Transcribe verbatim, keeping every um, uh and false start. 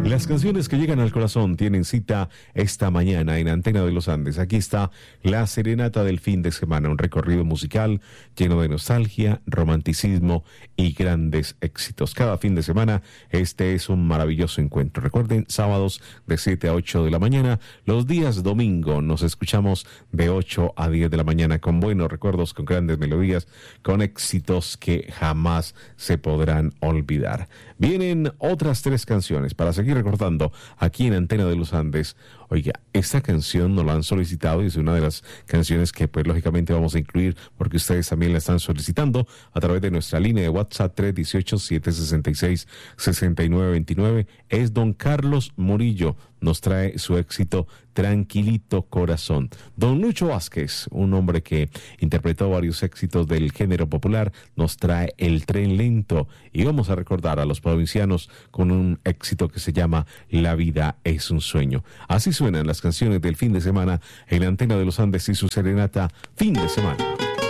Las canciones que llegan al corazón tienen cita esta mañana en Antena de los Andes. Aquí está la serenata del fin de semana, un recorrido musical lleno de nostalgia, romanticismo y grandes éxitos. Cada fin de semana este es un maravilloso encuentro. Recuerden, sábados de siete a ocho de la mañana, los días domingo nos escuchamos de ocho a diez de la mañana con buenos recuerdos, con grandes melodías, con éxitos que jamás se podrán olvidar. Vienen otras tres canciones para seguir recordando aquí en Antena de los Andes. Oiga, esta canción nos la han solicitado y es una de las canciones que pues lógicamente vamos a incluir porque ustedes también la están solicitando a través de nuestra línea de WhatsApp tres uno ocho, siete seis seis, seis nueve dos nueve. Es don Carlos Murillo, nos trae su éxito Tranquilito Corazón. Don Lucho Vázquez, un hombre que interpretó varios éxitos del género popular, nos trae El Tren Lento y vamos a recordar a los provincianos con un éxito que se llama La Vida es un Sueño. Así suenan las canciones del fin de semana en la Antena de los Andes y su serenata Fin de Semana.